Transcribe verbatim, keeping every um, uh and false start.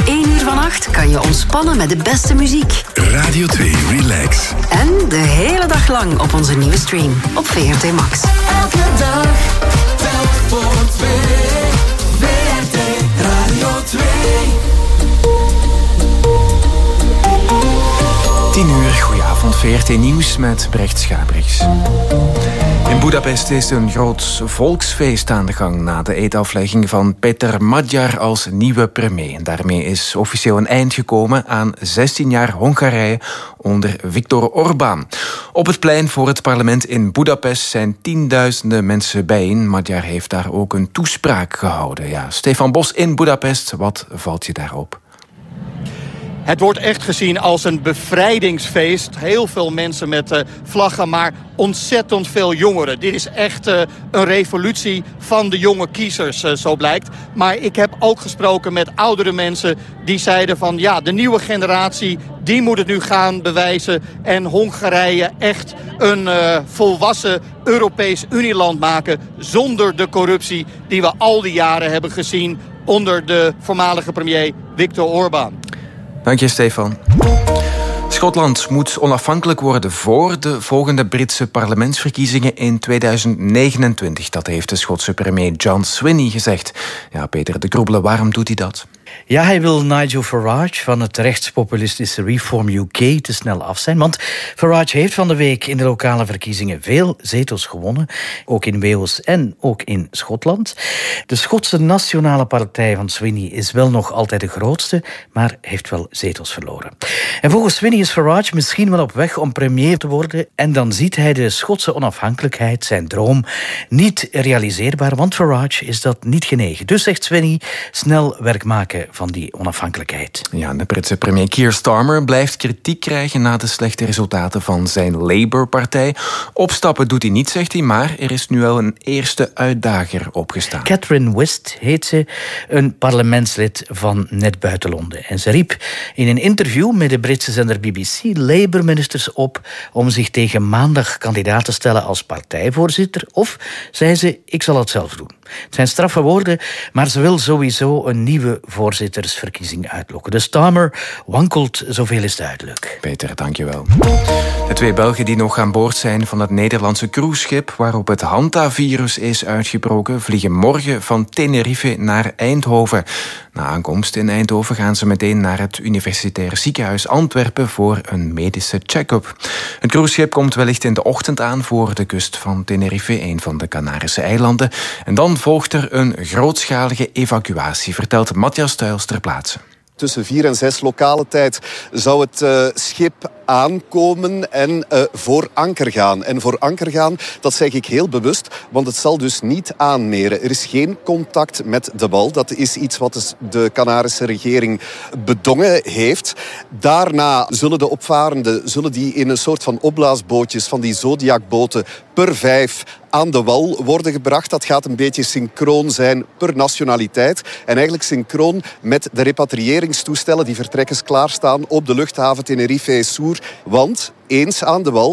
één uur vannacht kan je ontspannen met de beste muziek. Radio twee Relax. En de hele dag lang op onze nieuwe stream op V R T Max. Elke dag, telk voor twee. V R T Radio twee. tien uur, goedenavond, V R T Nieuws met Brecht Schabrichs. In Budapest is een groot volksfeest aan de gang na de eedaflegging van Péter Magyar als nieuwe premier. En daarmee is officieel een eind gekomen aan zestien jaar Hongarije onder Viktor Orbán. Op het plein voor het parlement in Budapest zijn tienduizenden mensen bijeen. Magyar heeft daar ook een toespraak gehouden. Ja, Stefan Bos in Budapest, wat valt je daarop? Het wordt echt gezien als een bevrijdingsfeest. Heel veel mensen met uh, vlaggen, maar ontzettend veel jongeren. Dit is echt uh, een revolutie van de jonge kiezers, uh, zo blijkt. Maar ik heb ook gesproken met oudere mensen die zeiden van... ja, de nieuwe generatie, die moet het nu gaan bewijzen... en Hongarije echt een uh, volwassen Europees Unieland maken... zonder de corruptie die we al die jaren hebben gezien... onder de voormalige premier Viktor Orbán. Dank je, Stefan. Schotland moet onafhankelijk worden voor de volgende Britse parlementsverkiezingen in tweeduizend negenentwintig. Dat heeft de Schotse premier John Swinney gezegd. Ja, Peter de Kroebele, waarom doet hij dat? Ja, hij wil Nigel Farage van het rechtspopulistische Reform U K te snel af zijn. Want Farage heeft van de week in de lokale verkiezingen veel zetels gewonnen. Ook in Wales en ook in Schotland. De Schotse Nationale Partij van Swinney is wel nog altijd de grootste, maar heeft wel zetels verloren. En volgens Swinney is Farage misschien wel op weg om premier te worden. En dan ziet hij de Schotse onafhankelijkheid, zijn droom, niet realiseerbaar. Want Farage is dat niet genegen. Dus zegt Swinney, snel werk maken van die onafhankelijkheid. Ja, de Britse premier Keir Starmer blijft kritiek krijgen na de slechte resultaten van zijn Labour-partij. Opstappen doet hij niet, zegt hij, maar er is nu wel een eerste uitdager opgestaan. Catherine Wist heet ze, een parlementslid van net buiten Londen. En ze riep in een interview met de Britse zender B B C Labour-ministers op om zich tegen maandag kandidaat te stellen als partijvoorzitter. Of, zei ze, ik zal het zelf doen. Het zijn straffe woorden, maar ze wil sowieso een nieuwe voorzittersverkiezing uitlokken. De Starmer wankelt, zoveel is duidelijk. Peter, dankjewel. De twee Belgen die nog aan boord zijn van het Nederlandse cruiseschip waarop het Hantavirus is uitgebroken, vliegen morgen van Tenerife naar Eindhoven. Na aankomst in Eindhoven gaan ze meteen naar het Universitair Ziekenhuis Antwerpen voor een medische check-up. Het cruiseschip komt wellicht in de ochtend aan voor de kust van Tenerife, een van de Canarische eilanden. En dan volgt er een grootschalige evacuatie, vertelt Matthias Tuils ter plaatse. Tussen vier en zes lokale tijd zou het uh, schip aankomen en uh, voor anker gaan. En voor anker gaan, dat zeg ik heel bewust, want het zal dus niet aanmeren. Er is geen contact met de wal. Dat is iets wat de Canarische regering bedongen heeft. Daarna zullen de opvarenden zullen die in een soort van opblaasbootjes, van die Zodiac-boten, per vijf aan de wal worden gebracht. Dat gaat een beetje synchroon zijn per nationaliteit. En eigenlijk synchroon met de repatrieringstoestellen die vertrekkers klaarstaan op de luchthaven Tenerife-Sur. Want eens aan de wal